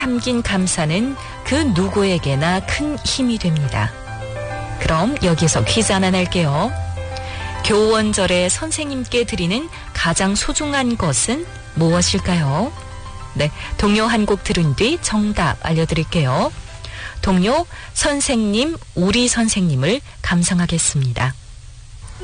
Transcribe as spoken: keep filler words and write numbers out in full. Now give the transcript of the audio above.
담긴 감사는 그 누구에게나 큰 힘이 됩니다. 그럼 여기서 퀴즈 하나 낼게요. 교원절에 선생님께 드리는 가장 소중한 것은 무엇일까요? 네, 동요 한 곡 들은 뒤 정답 알려드릴게요. 동요 선생님, 우리 선생님을 감상하겠습니다.